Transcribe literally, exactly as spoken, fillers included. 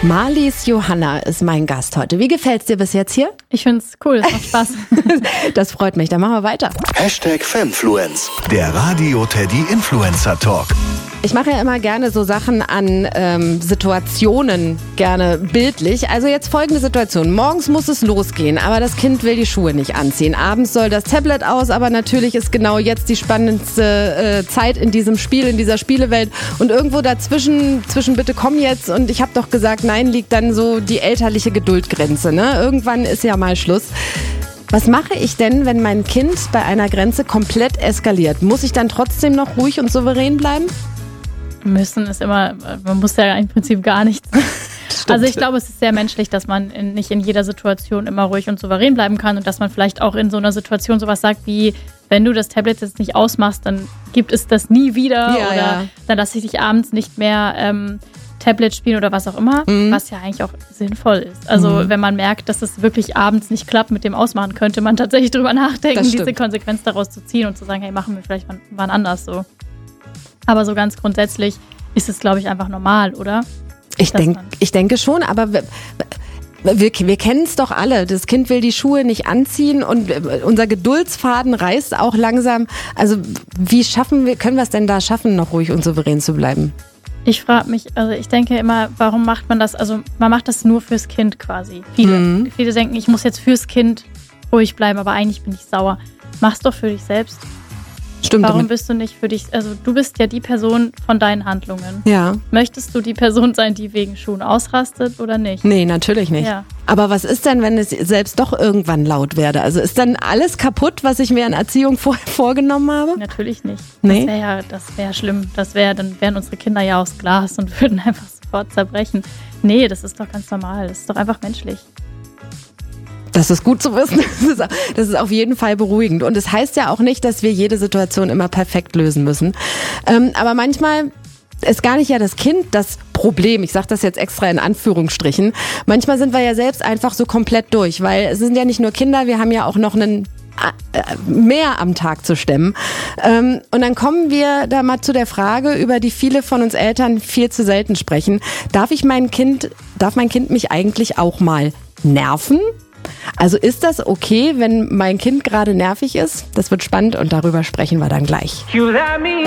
Marlies Johanna ist mein Gast heute. Wie gefällt's dir bis jetzt hier? Ich find's cool, es macht Spaß. Das freut mich, dann machen wir weiter. Hashtag Femfluence, der Radio Teddy Influencer Talk. Ich mache ja immer gerne so Sachen an ähm, Situationen, gerne bildlich. Also jetzt folgende Situation. Morgens muss es losgehen, aber das Kind will die Schuhe nicht anziehen. Abends soll das Tablet aus, aber natürlich ist genau jetzt die spannendste äh, Zeit in diesem Spiel, in dieser Spielewelt. Und irgendwo dazwischen, zwischen bitte komm jetzt und ich habe doch gesagt, nein, liegt dann so die elterliche Geduldgrenze. Ne? Irgendwann ist ja mal Schluss. Was mache ich denn, wenn mein Kind bei einer Grenze komplett eskaliert? Muss ich dann trotzdem noch ruhig und souverän bleiben? Müssen ist immer, man muss ja im Prinzip gar nichts. Also ich glaube, es ist sehr menschlich, dass man in, nicht in jeder Situation immer ruhig und souverän bleiben kann und dass man vielleicht auch in so einer Situation sowas sagt wie, wenn du das Tablet jetzt nicht ausmachst, dann gibt es das nie wieder ja, oder ja. dann lasse ich dich abends nicht mehr ähm, Tablet spielen oder was auch immer, mhm. was ja eigentlich auch sinnvoll ist. Also mhm. wenn man merkt, dass es wirklich abends nicht klappt mit dem Ausmachen, könnte man tatsächlich drüber nachdenken, diese Konsequenz daraus zu ziehen und zu sagen, hey, machen wir vielleicht wann, wann anders so. Aber so ganz grundsätzlich ist es, glaube ich, einfach normal, oder? Ich, denk, ich denke schon, aber wir, wir, wir kennen es doch alle. Das Kind will die Schuhe nicht anziehen und unser Geduldsfaden reißt auch langsam. Also wie schaffen wir, können wir es denn da schaffen, noch ruhig und souverän zu bleiben? Ich frage mich, also ich denke immer, warum macht man das? Also man macht das nur fürs Kind quasi. Viele, mhm. viele denken, ich muss jetzt fürs Kind ruhig bleiben, aber eigentlich bin ich sauer. Mach's doch für dich selbst. Stimmt. Warum damit. bist du nicht für dich, also du bist ja die Person von deinen Handlungen. Ja. Möchtest du die Person sein, die wegen Schuhen ausrastet oder nicht? Nee, natürlich nicht. Ja. Aber was ist denn, wenn es selbst doch irgendwann laut werde? Also ist dann alles kaputt, was ich mir an Erziehung vorher vorgenommen habe? Natürlich nicht. Nee? Das wäre ja, das wäre schlimm. Das wäre, dann wären unsere Kinder ja aus Glas und würden einfach sofort zerbrechen. Nee, das ist doch ganz normal. Das ist doch einfach menschlich. Das ist gut zu wissen. Das ist, das ist auf jeden Fall beruhigend. Und es das heißt ja auch nicht, dass wir jede Situation immer perfekt lösen müssen. Ähm, aber manchmal ist gar nicht ja das Kind das Problem. Ich sage das jetzt extra in Anführungsstrichen. Manchmal sind wir ja selbst einfach so komplett durch, weil es sind ja nicht nur Kinder, wir haben ja auch noch einen mehr am Tag zu stemmen. Und dann kommen wir da mal zu der Frage, über die viele von uns Eltern viel zu selten sprechen. Darf ich mein Kind, darf mein Kind mich eigentlich auch mal nerven? Also ist das okay, wenn mein Kind gerade nervig ist? Das wird spannend und darüber sprechen wir dann gleich.